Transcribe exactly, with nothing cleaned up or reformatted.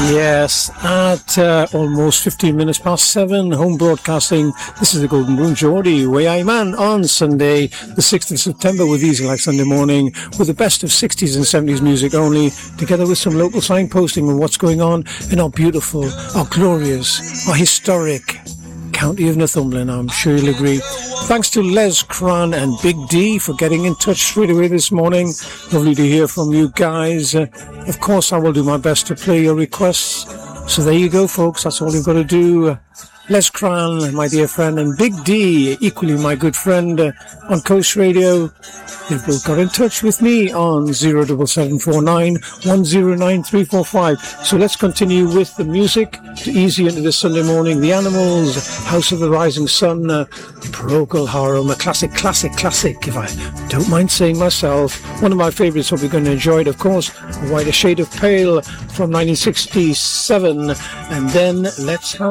Yes, at uh, almost fifteen minutes past seven, home broadcasting. This is the Golden Broom Geordie, way I man on Sunday, the sixth of September, with Easy Like Sunday Morning, with the best of sixties and seventies music only, together with some local signposting on what's going on in our beautiful, our glorious, our historic county of Northumberland. I'm sure you'll agree. Thanks to Les Cran and Big D for getting in touch straight away this morning. Lovely to hear from you guys. Uh, of course, I will do my best to play your requests. So there you go, folks. That's all you've got to do. Les Cran, my dear friend, and Big D, equally my good friend, uh, on Coast Radio. They've both got in touch with me on zero seven seven four nine one zero nine three four five. So let's continue with the music to ease you into this Sunday morning. The Animals, House of the Rising Sun, uh, Procol Harum, a classic, classic, classic, if I don't mind saying myself. One of my favourites, hope you're going to enjoy it, of course, A Whiter Shade of Pale from nineteen sixty-seven. And then let's have